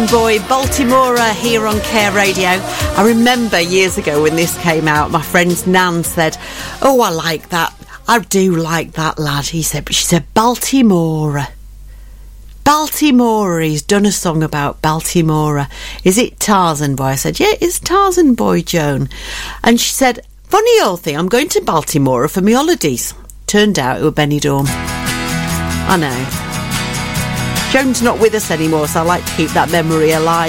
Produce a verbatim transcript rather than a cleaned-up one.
Boy, Baltimore here on Care Radio. I remember years ago when this came out, my friend's Nan said, oh, I like that. I do like that lad. He said, but she said, Baltimore. Baltimore. He's done a song about Baltimore. Is it Tarzan Boy? I said, yeah, it's Tarzan Boy, Joan. And she said, funny old thing, I'm going to Baltimore for my holidays. Turned out it was Benidorm. I know. Joan's not with us anymore, so I like to keep that memory alive.